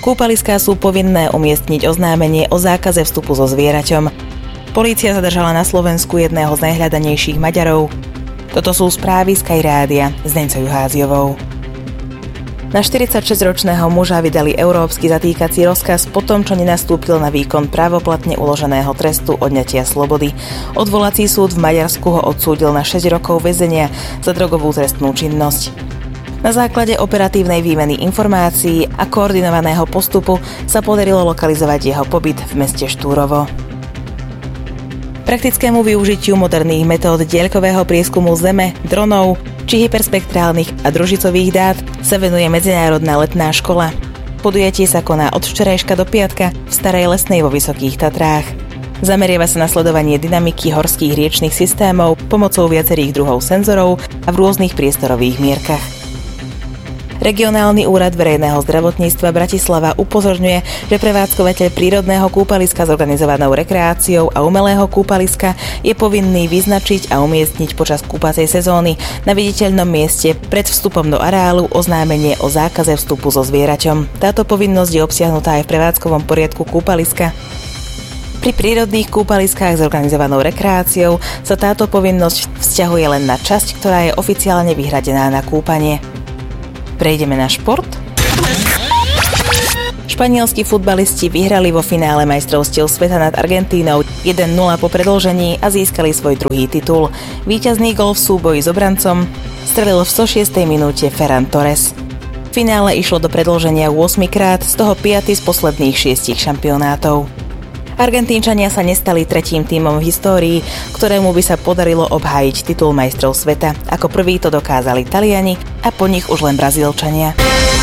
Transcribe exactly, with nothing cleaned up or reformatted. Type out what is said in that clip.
Kúpaliská sú povinné umiestniť oznámenie o zákaze vstupu so zvieraťom. Polícia zadržala na Slovensku jedného z najhľadanejších Maďarov. Toto sú správy Sky Rádia s Deňcou Juháziovou. Na štyridsaťšesťročného muža vydali európsky zatýkací rozkaz po tom, čo nenastúpil na výkon právoplatne uloženého trestu odňatia slobody. Odvolací súd v Maďarsku ho odsúdil na šesť rokov väzenia za drogovú trestnú činnosť. Na základe operatívnej výmeny informácií a koordinovaného postupu sa podarilo lokalizovať jeho pobyt v meste Štúrovo. Praktickému využitiu moderných metód diaľkového prieskumu Zeme, dronov či hyperspektrálnych a družicových dát sa venuje Medzinárodná letná škola. Podujatie sa koná od včerajška do piatka v Starej Lesnej vo Vysokých Tatrách. Zameriava sa na sledovanie dynamiky horských riečnych systémov pomocou viacerých druhov senzorov a v rôznych priestorových mierkach. Regionálny úrad verejného zdravotníctva Bratislava upozorňuje, že prevádzkovateľ prírodného kúpaliska s organizovanou rekreáciou a umelého kúpaliska je povinný vyznačiť a umiestniť počas kúpacej sezóny na viditeľnom mieste pred vstupom do areálu oznámenie o zákaze vstupu so zvieraťom. Táto povinnosť je obsiahnutá aj v prevádzkovom poriadku kúpaliska. Pri prírodných kúpaliskách s organizovanou rekreáciou sa táto povinnosť vzťahuje len na časť, ktorá je oficiálne vyhradená na kúpanie. Prejdeme na šport. Španielskí futbalisti vyhrali vo finále majstrovstiev sveta nad Argentínou jeden nula po predĺžení a získali svoj druhý titul. Víťazný gól v súboji s obrancom strelil v stošiestej minúte Ferran Torres. V finále išlo do predĺženia ôsmikrát, z toho piaty z posledných šiestich šampionátov. Argentínčania sa nestali tretím tímom v histórii, ktorému by sa podarilo obhájiť titul majstrov sveta. Ako prví to dokázali Taliani a po nich už len Brazílčania.